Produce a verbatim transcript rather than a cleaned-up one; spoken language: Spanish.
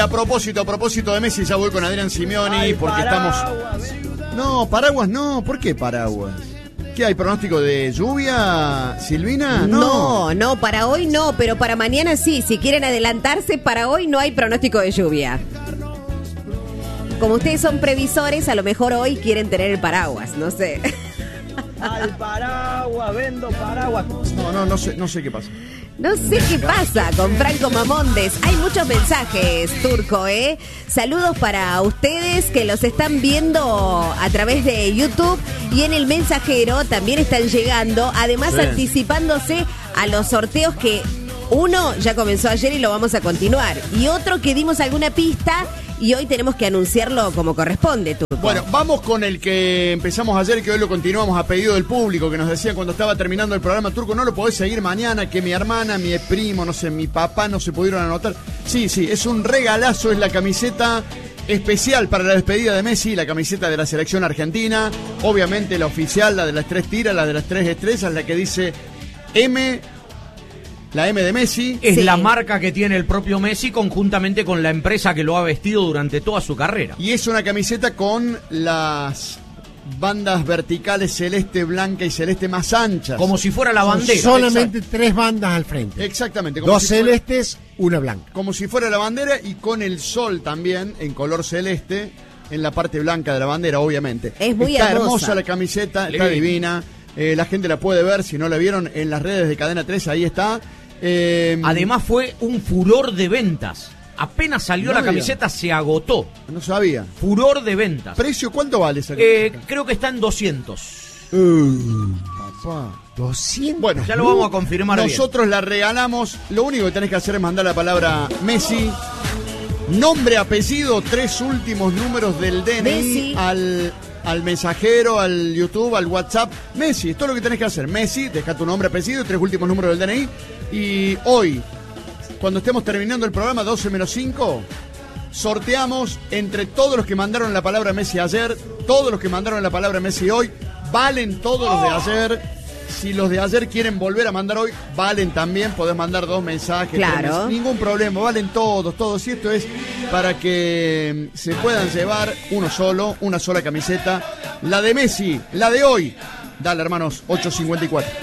A propósito, a propósito de Messi, ya voy con Adrián Simeoni. Ay, porque paraguas. estamos... No, paraguas no. ¿Por qué paraguas? ¿Qué hay? ¿Pronóstico de lluvia, Silvina? No, no, para hoy no, pero para mañana sí. Si quieren adelantarse, para hoy no hay pronóstico de lluvia. Como ustedes son previsores, a lo mejor hoy quieren tener el paraguas, no sé. Al paraguas, vendo paraguas. No, no, no sé, no sé qué pasa. No sé qué pasa con Franco Mamondes. Hay muchos mensajes, Turco, ¿eh? Saludos para ustedes que los están viendo a través de YouTube y en el mensajero también están llegando, además Sí. anticipándose a los sorteos que uno ya comenzó ayer y lo vamos a continuar, y otro que dimos alguna pista y hoy tenemos que anunciarlo como corresponde, Turco. Bueno, vamos con el que empezamos ayer y que hoy lo continuamos a pedido del público, que nos decía cuando estaba terminando el programa: Turco, no lo podés seguir mañana, que mi hermana, mi primo, no sé, mi papá no se pudieron anotar. Sí, sí, es un regalazo, es la camiseta especial para la despedida de Messi, la camiseta de la selección argentina, obviamente la oficial, la de las tres tiras, la de las tres estrellas, la que dice M... La M de Messi. Es Sí. la marca que tiene el propio Messi conjuntamente con la empresa que lo ha vestido durante toda su carrera. Y es una camiseta con las bandas verticales celeste, blanca y celeste más anchas. Como si fuera la Son bandera. solamente Exacto. tres bandas al frente. Exactamente. Como Dos si fuera- celestes, una blanca. como si fuera la bandera y con el sol también en color celeste en la parte blanca de la bandera, obviamente. Es muy está hermosa. hermosa la camiseta, está Lindo. divina. Eh, la gente la puede ver, si no la vieron, en las redes de Cadena tres, ahí está. Eh, Además fue un furor de ventas. Apenas salió No la diga. camiseta, se agotó. no sabía. Furor de ventas. ¿Precio cuánto vale esa Eh, camiseta? creo que está en doscientos. Uh, papá. doscientos. Bueno, Ya lo vamos a confirmar bien. nosotros la regalamos. Lo único que tenés que hacer es mandar la palabra Messi, nombre, apellido, tres últimos números del D N I Messi. al, al mensajero, al YouTube, al WhatsApp. Messi, esto es lo que tenés que hacer. Messi, deja tu nombre, apellido, tres últimos números del D N I. Y hoy, cuando estemos terminando el programa, doce menos cinco, sorteamos entre todos los que mandaron la palabra Messi ayer, todos los que mandaron la palabra Messi hoy. Valen todos los de ayer. Si los de ayer quieren volver a mandar hoy, valen también. Podés mandar dos mensajes. Claro. tres mensajes, ningún problema, valen todos, todos. Y esto es para que se puedan llevar uno solo, una sola camiseta. La de Messi, la de hoy. Dale, hermanos, ocho cincuenta y cuatro.